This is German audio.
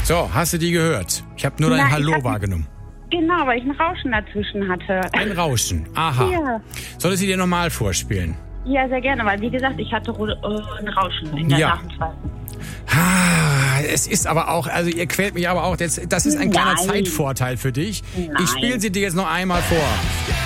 So, hast du die gehört? Ich habe nur dein Hallo wahrgenommen. Genau, weil ich ein Rauschen dazwischen hatte. Ein Rauschen, aha. Ja. Soll ich sie dir nochmal vorspielen? Ja, sehr gerne, weil wie gesagt, ich hatte ein Rauschen in der Nachricht. Es ist aber auch, also ihr quält mich aber auch, das ist ein kleiner Zeitvorteil für dich. Nein. Ich spiele sie dir jetzt noch einmal vor.